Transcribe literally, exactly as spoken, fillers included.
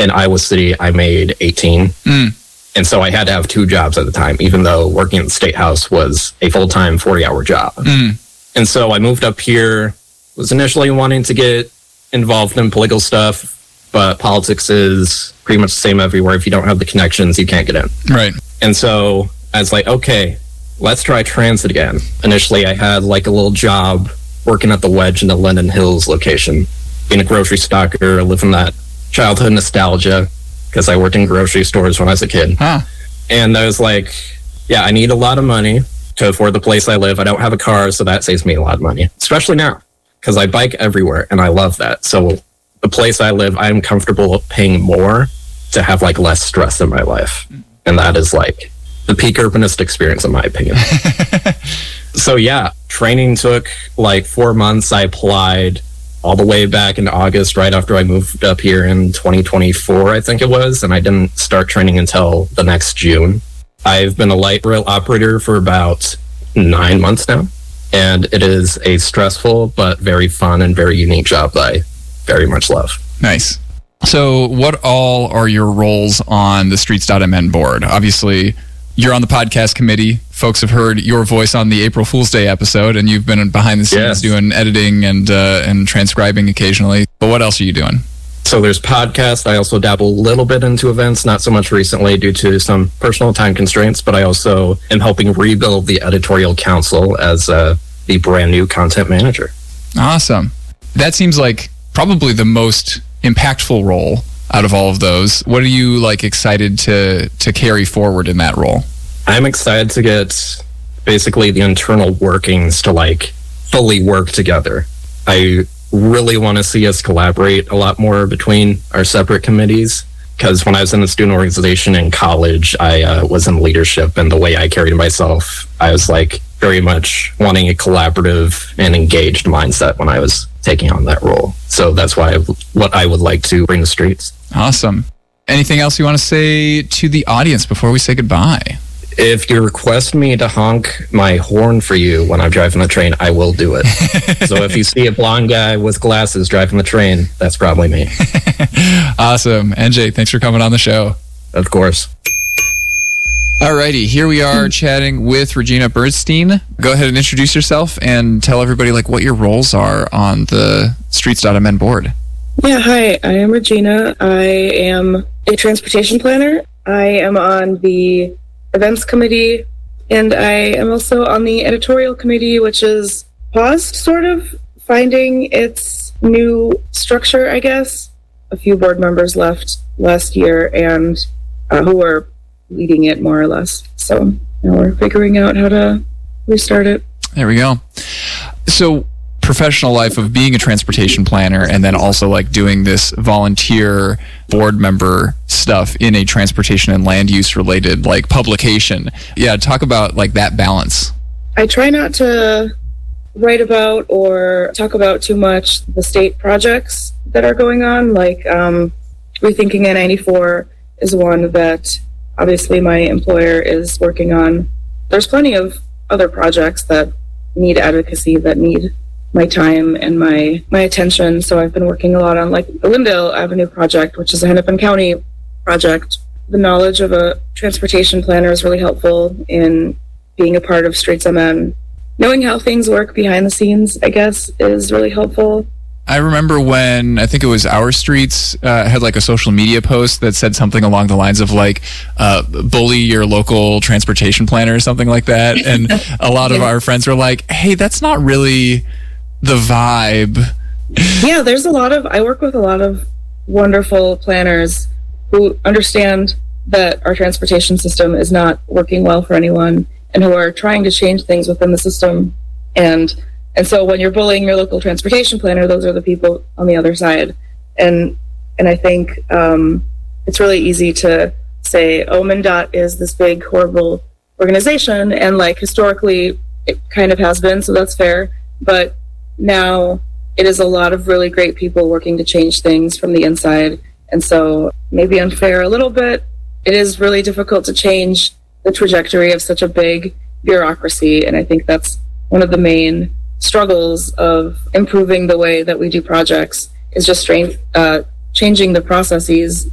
in Iowa City, I made eighteen. Mm. And so I had to have two jobs at the time, even though working at the State House was a full-time forty-hour job. Mm. And so I moved up here, was initially wanting to get involved in political stuff, but politics is pretty much the same everywhere. If you don't have the connections, you can't get in. Right. And so I was like, okay, let's try transit again. Initially, I had like a little job working at the Wedge in the Linden Hills location, being a grocery stocker, living that childhood nostalgia, because I worked in grocery stores when I was a kid. Huh. And I was like, yeah, I need a lot of money to afford the place I live. I don't have a car, so that saves me a lot of money, especially now, because I bike everywhere, and I love that. So the place I live, I'm comfortable paying more to have like less stress in my life. And that is like the peak urbanist experience, in my opinion. So yeah, training took like four months. I applied all the way back in August, right after I moved up here in twenty twenty-four, I think it was, and I didn't start training until the next June. I've been a light rail operator for about nine months now, and it is a stressful but very fun and very unique job that I very much love. Nice. So what all are your roles on the Streets dot M N board? Obviously, you're on the podcast committee. Folks have heard your voice on the April Fool's Day episode, and you've been behind the scenes yes. doing editing and uh, and transcribing occasionally. But what else are you doing? So there's podcasts. I also dabble a little bit into events, not so much recently due to some personal time constraints, but I also am helping rebuild the editorial council as uh, the brand new content manager. Awesome. That seems like probably the most impactful role out of all of those. What are you like excited to to carry forward in that role? I'm excited to get basically the internal workings to like fully work together. I really want to see us collaborate a lot more between our separate committees, because when I was in the student organization in college, I uh, was in leadership, and the way I carried myself, I was like very much wanting a collaborative and engaged mindset when I was taking on that role. So that's why I, what I would like to bring to Streets. Awesome. Anything else you want to say to the audience before we say goodbye? If you request me to honk my horn for you when I'm driving the train, I will do it. So if you see a blonde guy with glasses driving the train, that's probably me. Awesome. N J, thanks for coming on the show. Of course. Alrighty, here we are chatting with Regina Bernstein. Go ahead and introduce yourself and tell everybody like what your roles are on the Streets dot M N board. Yeah, hi, I am Regina. I am a transportation planner. I am on the events committee, and I am also on the editorial committee, which is paused, sort of, finding its new structure, I guess. A few board members left last year, and uh, who were leading it more or less. So now we're figuring out how to restart it. There we go. So professional life of being a transportation planner and then also like doing this volunteer board member stuff in a transportation and land use related like publication. Yeah, talk about like that balance. I try not to write about or talk about too much the state projects that are going on. Like um, Rethinking N ninety-four is one that obviously my employer is working on. There's plenty of other projects that need advocacy, that need my time and my my attention. So I've been working a lot on like the Lindale Avenue project, which is a Hennepin County project. The knowledge of a transportation planner is really helpful in being a part of Streets M N. Knowing how things work behind the scenes, I guess, is really helpful. I remember when, I think it was Our Streets, uh, had like a social media post that said something along the lines of like, uh, bully your local transportation planner or something like that. And a lot yeah. of our friends were like, hey, that's not really the vibe. Yeah, there's a lot of, I work with a lot of wonderful planners who understand that our transportation system is not working well for anyone and who are trying to change things within the system. And And so when you're bullying your local transportation planner, those are the people on the other side. And and I think um, it's really easy to say, oh, MnDOT is this big, horrible organization. And like historically, it kind of has been, so that's fair. But now it is a lot of really great people working to change things from the inside. And so maybe unfair a little bit. It is really difficult to change the trajectory of such a big bureaucracy. And I think that's one of the main struggles of improving the way that we do projects is just strength, uh, changing the processes